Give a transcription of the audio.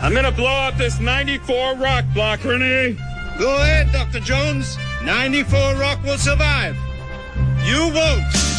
I'm going to blow out this 94 rock block, Renee. Go ahead, Dr. Jones. 94 rock will survive. You won't.